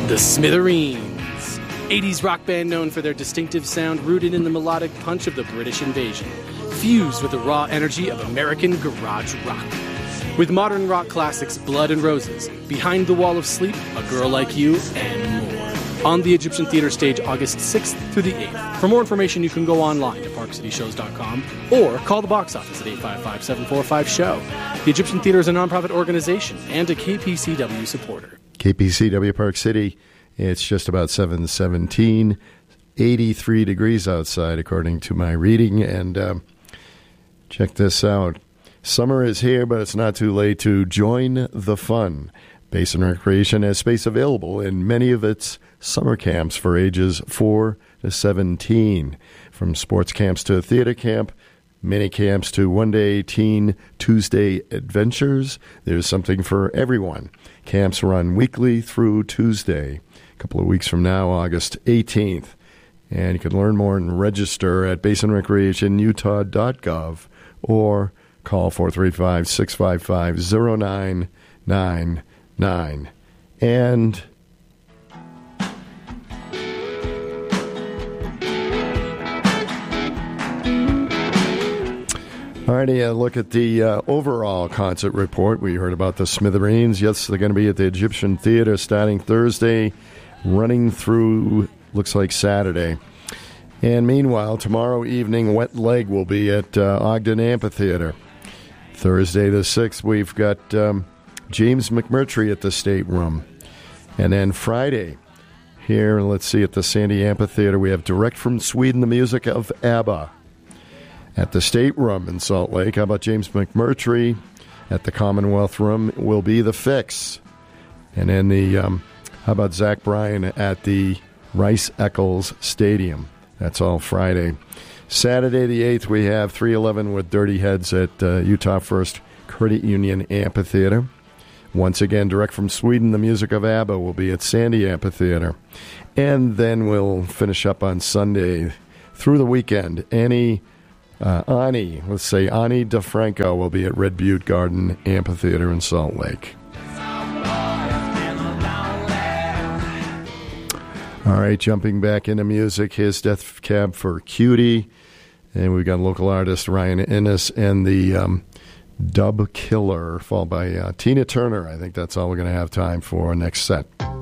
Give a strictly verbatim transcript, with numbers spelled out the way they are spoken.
The Smithereens, eighties rock band known for their distinctive sound rooted in the melodic punch of the British invasion, fused with the raw energy of American garage rock. With modern rock classics Blood and Roses, Behind the Wall of Sleep, A Girl Like You, and more. On the Egyptian Theatre stage August sixth through the eighth. For more information, you can go online to park city shows dot com or call the box office at eight five five, seven four five, S H O W. The Egyptian Theatre is a nonprofit organization and a K P C W supporter. K P C W Park City, it's just about seven seventeen, eighty-three degrees outside according to my reading. And um, check this out. Summer is here, but it's not too late to join the fun. Basin Recreation has space available in many of its summer camps for ages four to seventeen. From sports camps to theater camp, mini camps to one-day teen Tuesday adventures, there's something for everyone. Camps run weekly through Tuesday, a couple of weeks from now, August eighteenth. And you can learn more and register at basin recreation utah dot gov or call four three five, six five five, zero nine nine nine. And all righty, a look at the uh, overall concert report. We heard about the Smithereens. Yes, they're going to be at the Egyptian Theatre starting Thursday, running through, looks like Saturday. And meanwhile, tomorrow evening, Wet Leg will be at uh, Ogden Amphitheatre. Thursday the sixth, we've got um, James McMurtry at the State Room. And then Friday, here, let's see, at the Sandy Amphitheatre, we have direct from Sweden, the music of ABBA. At the State Room in Salt Lake, how about James McMurtry? At the Commonwealth Room will be The Fix. And then the, um, how about Zach Bryan at the Rice Eccles Stadium? That's all Friday. Saturday the eighth, we have three eleven with Dirty Heads at uh, Utah First Credit Union Amphitheatre. Once again, direct from Sweden, the music of ABBA will be at Sandy Amphitheatre. And then we'll finish up on Sunday through the weekend. Annie, uh, Ani, let's say Ani DeFranco will be at Red Butte Garden Amphitheatre in Salt Lake. All right, jumping back into music, here's Death Cab for Cutie. And we've got local artist Ryan Innes and the um, Dub Killer, followed by uh, Tina Turner. I think that's all we're going to have time for next set.